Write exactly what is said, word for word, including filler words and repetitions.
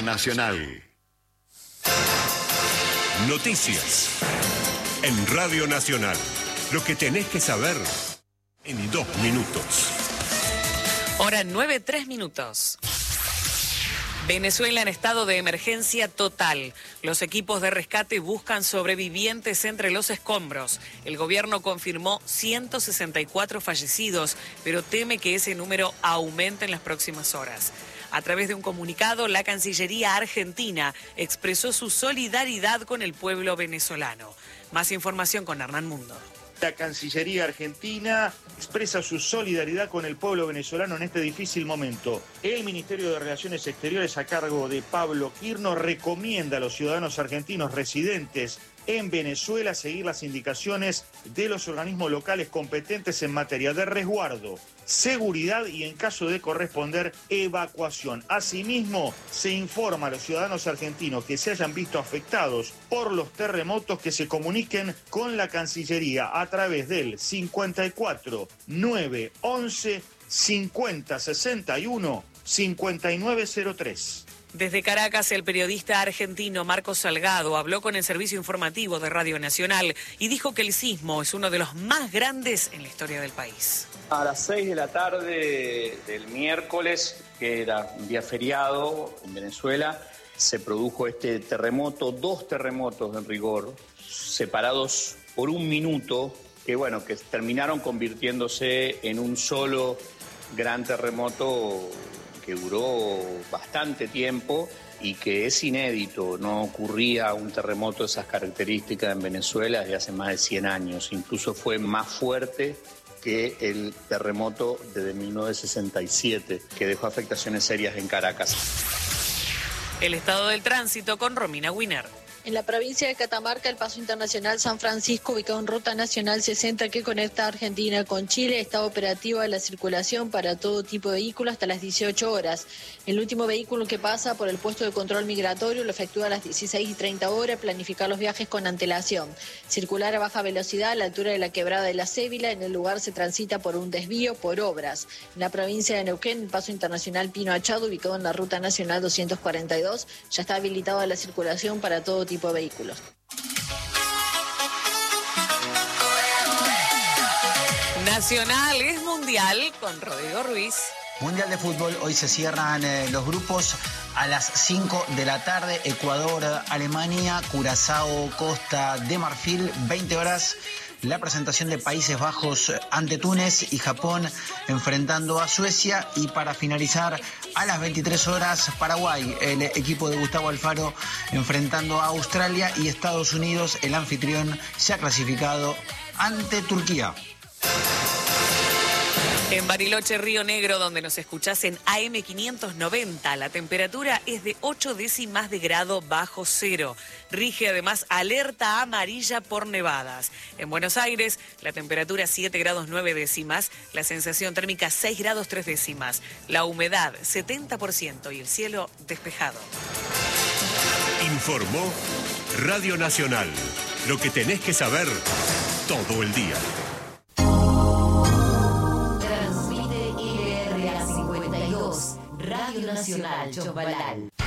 Nacional. Noticias en Radio Nacional. Lo que tenés que saber en dos minutos. Hora nueve, tres minutos. Venezuela en estado de emergencia total. Los equipos de rescate buscan sobrevivientes entre los escombros. El gobierno confirmó ciento sesenta y cuatro fallecidos, pero teme que ese número aumente en las próximas horas. A través de un comunicado, la Cancillería argentina expresó su solidaridad con el pueblo venezolano. Más información con Hernán Mundo. La Cancillería argentina expresa su solidaridad con el pueblo venezolano en este difícil momento. El Ministerio de Relaciones Exteriores, a cargo de Pablo Quirno, recomienda a los ciudadanos argentinos residentes en Venezuela seguir las indicaciones de los organismos locales competentes en materia de resguardo, seguridad y, en caso de corresponder, evacuación. Asimismo, se informa a los ciudadanos argentinos que se hayan visto afectados por los terremotos que se comuniquen con la Cancillería a través del cincuenta y cuatro, nueve, once, cincuenta, sesenta y uno, cincuenta y nueve cero tres. Desde Caracas, el periodista argentino Marcos Salgado habló con el servicio informativo de Radio Nacional y dijo que el sismo es uno de los más grandes en la historia del país. A las seis de la tarde del miércoles, que era un día feriado en Venezuela, se produjo este terremoto, dos terremotos en rigor, separados por un minuto, que bueno, que terminaron convirtiéndose en un solo gran terremoto que duró bastante tiempo y que es inédito. No ocurría un terremoto de esas características en Venezuela desde hace más de cien años. Incluso fue más fuerte que el terremoto de mil novecientos sesenta y siete, que dejó afectaciones serias en Caracas. El estado del tránsito con Romina Winer. En la provincia de Catamarca, el paso internacional San Francisco, ubicado en Ruta Nacional sesenta que conecta Argentina con Chile, está operativa la circulación para todo tipo de vehículos hasta las dieciocho horas. El último vehículo que pasa por el puesto de control migratorio lo efectúa a las dieciséis y treinta horas, planificar los viajes con antelación. Circular a baja velocidad a la altura de la quebrada de la Cébila, en el lugar se transita por un desvío por obras. En la provincia de Neuquén, el paso internacional Pino Achado, ubicado en la Ruta Nacional doscientos cuarenta y dos, ya está habilitada la circulación para todo tipo tipo de vehículos. Nacional es mundial con Rodrigo Ruiz. Mundial de fútbol, hoy se cierran eh, los grupos a las cinco de la tarde, Ecuador, Alemania, Curazao, Costa de Marfil, veinte horas. La presentación de Países Bajos ante Túnez y Japón enfrentando a Suecia, y para finalizar a las veintitrés horas Paraguay, el equipo de Gustavo Alfaro enfrentando a Australia, y Estados Unidos, el anfitrión, se ha clasificado ante Turquía. En Bariloche, Río Negro, donde nos escuchás en A M quinientos noventa, la temperatura es de ocho décimas de grado bajo cero. Rige además alerta amarilla por nevadas. En Buenos Aires, la temperatura siete grados nueve décimas, la sensación térmica seis grados tres décimas, la humedad setenta por ciento y el cielo despejado. Informó Radio Nacional. Lo que tenés que saber todo el día. Radio Nacional Chosmalal.